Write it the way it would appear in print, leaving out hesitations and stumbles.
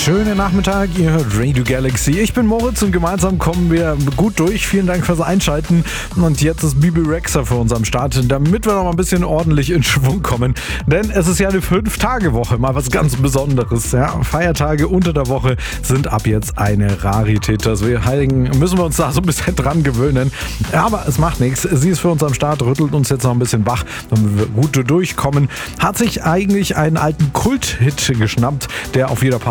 Schönen Nachmittag, ihr hört Radio Galaxy. Ich bin Moritz und gemeinsam kommen wir gut durch. Vielen Dank fürs Einschalten. Und jetzt ist Bibi Rexha für uns am Start, damit wir noch mal ein bisschen ordentlich in Schwung kommen. Denn es ist ja eine 5-Tage-Woche, mal was ganz Besonderes. Ja? Feiertage unter der Woche sind ab jetzt eine Rarität. Deswegen müssen wir uns da so ein bisschen dran gewöhnen. Aber es macht nichts. Sie ist für uns am Start, rüttelt uns jetzt noch ein bisschen wach, damit wir gut durchkommen. Hat sich eigentlich einen alten Kult-Hit geschnappt, der auf jeder